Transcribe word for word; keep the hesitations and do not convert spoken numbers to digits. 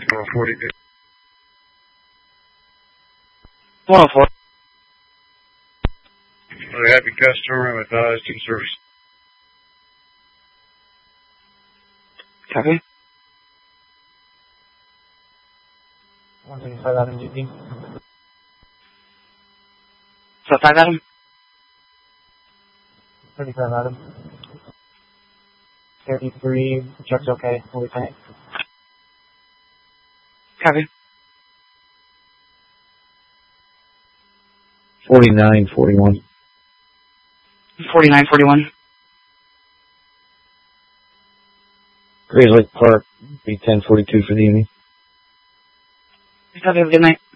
for forty. one oh four. Very happy customer with uh, team service. Copy. one thirty-five Adam G P. So five Adam. thirty-five Adam. thirty-three, check's okay, fully tanked. Copy. forty-nine forty-one. forty-nine forty-one. Grays Lake Park, B ten forty-two for the evening. Copy, have a good night.